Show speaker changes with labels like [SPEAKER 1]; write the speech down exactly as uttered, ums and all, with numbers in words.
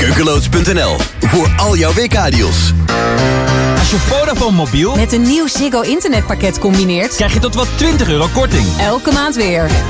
[SPEAKER 1] Keukeloos punt n l voor al jouw W K-deals.
[SPEAKER 2] Als je Vodafone mobiel
[SPEAKER 3] met een nieuw Ziggo internetpakket combineert,
[SPEAKER 2] krijg je tot wel twintig euro korting.
[SPEAKER 3] Elke maand weer.